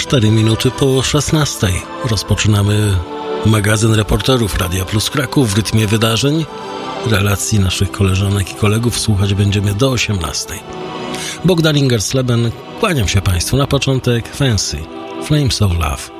4 minuty po 16. Rozpoczynamy magazyn reporterów Radia Plus Kraków w rytmie wydarzeń. Relacji naszych koleżanek i kolegów słuchać będziemy do 18. Bogdan Ingersleben, kłaniam się Państwu. Na początek Fancy, Flames of Love.